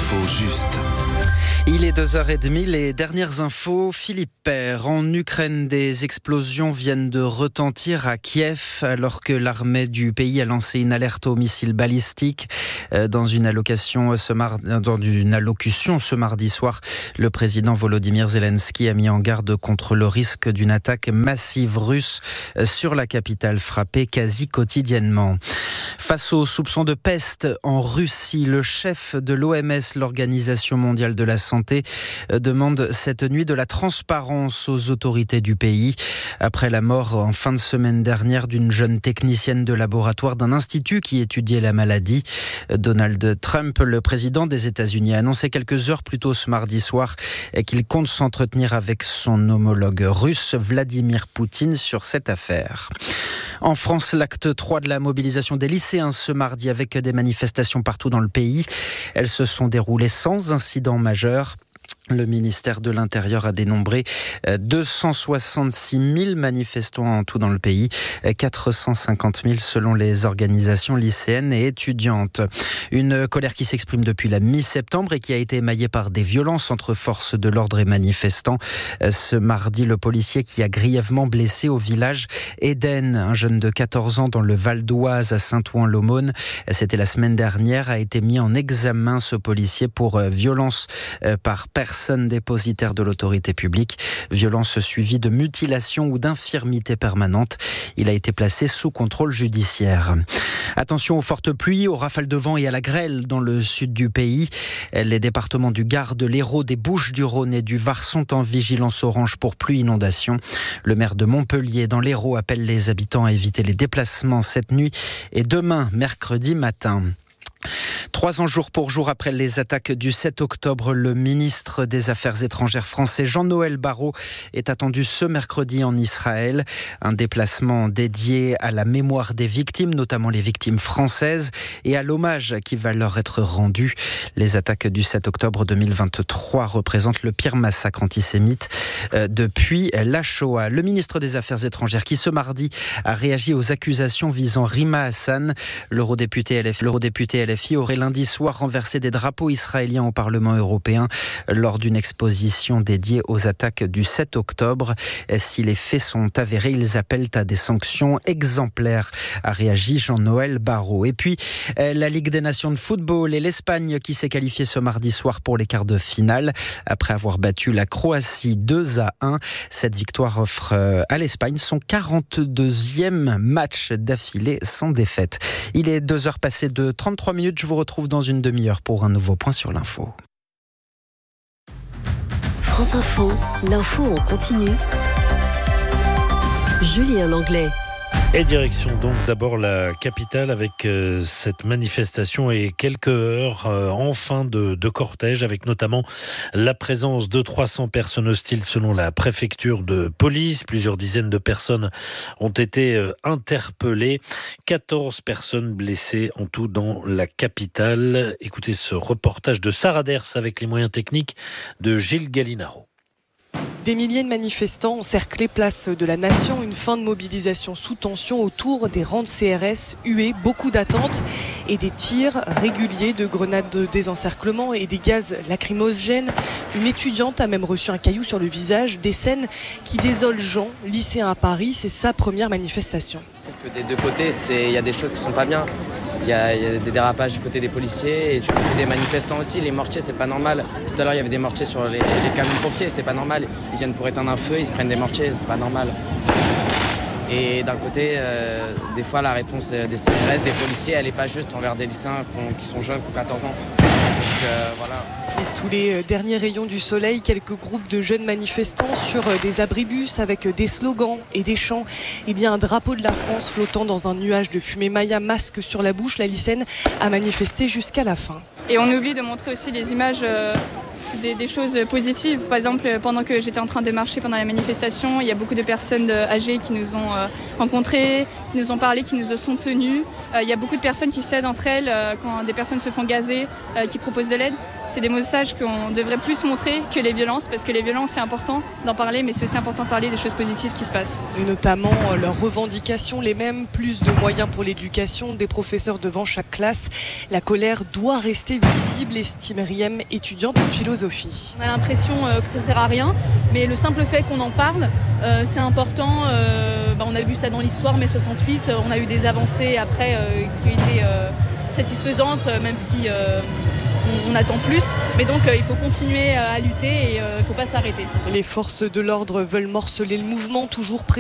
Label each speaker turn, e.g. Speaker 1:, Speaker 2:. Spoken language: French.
Speaker 1: L'info juste.
Speaker 2: Il est 2h30, les dernières infos. Philippe Père, en Ukraine, des explosions viennent de retentir à Kiev alors que l'armée du pays a lancé une alerte aux missiles balistiques. Dans une allocution ce mardi soir, le président Volodymyr Zelensky a mis en garde contre le risque d'une attaque massive russe sur la capitale frappée quasi quotidiennement. Face aux soupçons de peste en Russie, le chef de l'OMS, l'Organisation mondiale de la santé, demande cette nuit de la transparence aux autorités du pays. Après la mort en fin de semaine dernière d'une jeune technicienne de laboratoire d'un institut qui étudiait la maladie, Donald Trump, le président des États-Unis, a annoncé quelques heures plus tôt ce mardi soir qu'il compte s'entretenir avec son homologue russe, Vladimir Poutine, sur cette affaire. En France, l'acte 3 de la mobilisation des lycéens ce mardi avec des manifestations partout dans le pays. Elles se sont déroulées sans incident majeur. Le ministère de l'Intérieur a dénombré 266 000 manifestants en tout dans le pays, 450 000 selon les organisations lycéennes et étudiantes. Une colère qui s'exprime depuis la mi-septembre et qui a été émaillée par des violences entre forces de l'ordre et manifestants. Ce mardi, le policier qui a grièvement blessé au village Éden, un jeune de 14 ans dans le Val d'Oise à Saint-Ouen-l'Aumône, c'était la semaine dernière, a été mis en examen, ce policier, pour violence par personne dépositaire de l'autorité publique, violence suivie de mutilation ou d'infirmité permanente. Il a été placé sous contrôle judiciaire. Attention aux fortes pluies, aux rafales de vent et à la grêle dans le sud du pays. Les départements du Gard, de l'Hérault, des Bouches-du-Rhône et du Var sont en vigilance orange pour pluie-inondation. Le maire de Montpellier, dans l'Hérault, appelle les habitants à éviter les déplacements cette nuit et demain, mercredi matin. 3 ans jour pour jour après les attaques du 7 octobre, le ministre des Affaires étrangères français Jean-Noël Barrot est attendu ce mercredi en Israël. Un déplacement dédié à la mémoire des victimes, notamment les victimes françaises, et à l'hommage qui va leur être rendu. Les attaques du 7 octobre 2023 représentent le pire massacre antisémite depuis la Shoah. Le ministre des Affaires étrangères qui ce mardi a réagi aux accusations visant Rima Hassan, l'eurodéputé LFI aurait lundi soir renversé des drapeaux israéliens au Parlement européen lors d'une exposition dédiée aux attaques du 7 octobre. Si les faits sont avérés, ils appellent à des sanctions exemplaires, a réagi Jean-Noël Barrot. Et puis, la Ligue des Nations de football et l'Espagne qui s'est qualifiée ce mardi soir pour les quarts de finale après avoir battu la Croatie 2-1. Cette victoire offre à l'Espagne son 42e match d'affilée sans défaite. Il est 2h passées de 33 minutes. Je vous retrouve dans une demi-heure pour un nouveau point sur l'info.
Speaker 3: France Info, l'info en continu. Julien Langlais.
Speaker 4: Et direction donc d'abord la capitale avec cette manifestation et quelques heures en fin de cortège, avec notamment la présence de 300 personnes hostiles selon la préfecture de police. Plusieurs dizaines de personnes ont été interpellées. 14 personnes blessées en tout dans la capitale. Écoutez ce reportage de Sarah Ders avec les moyens techniques de Gilles Gallinaro.
Speaker 5: Des milliers de manifestants ont cerclé place de la Nation, une fin de mobilisation sous tension autour des rangs de CRS, huées, beaucoup d'attentes et des tirs réguliers de grenades de désencerclement et des gaz lacrymogènes. Une étudiante a même reçu un caillou sur le visage, des scènes qui désolent Jean, lycéen à Paris, c'est sa première manifestation.
Speaker 6: Je trouve que des deux côtés, il y a des choses qui sont pas bien. Il y a des dérapages du côté des policiers et du côté des manifestants aussi. Les mortiers, c'est pas normal. Tout à l'heure, il y avait des mortiers sur les camions pompiers, c'est pas normal. Ils viennent pour éteindre un feu, ils se prennent des mortiers, c'est pas normal. Et d'un côté, des fois, la réponse des CRS, des policiers, elle n'est pas juste envers des lycéens qui sont jeunes, qui ont 14 ans. Donc voilà.
Speaker 5: Et sous les derniers rayons du soleil, quelques groupes de jeunes manifestants sur des abribus avec des slogans et des chants. Il y a un drapeau de la France flottant dans un nuage de fumée. Maya, masque sur la bouche, la lycéenne a manifesté jusqu'à la fin.
Speaker 7: Et on oublie de montrer aussi les images des choses positives. Par exemple, pendant que j'étais en train de marcher pendant la manifestation, il y a beaucoup de personnes âgées qui nous ont rencontrés, qui nous ont parlé, qui nous sont tenues. Il y a beaucoup de personnes qui s'aident entre elles quand des personnes se font gazer, qui proposent de l'aide. C'est des messages qu'on devrait plus montrer que les violences, parce que les violences, c'est important d'en parler, mais c'est aussi important de parler des choses positives qui se passent.
Speaker 5: Et notamment leurs revendications, les mêmes, plus de moyens pour l'éducation, des professeurs devant chaque classe. La colère doit rester visible visible, estime Riem, étudiante en philosophie.
Speaker 1: On a l'impression que ça sert à rien, mais le simple fait qu'on en parle, c'est important. On a vu ça dans l'histoire, mai 68, on a eu des avancées après qui ont été satisfaisantes, même si on attend plus. Mais donc il faut continuer à lutter et il ne faut pas s'arrêter.
Speaker 5: Les forces de l'ordre veulent morceler le mouvement, toujours prêt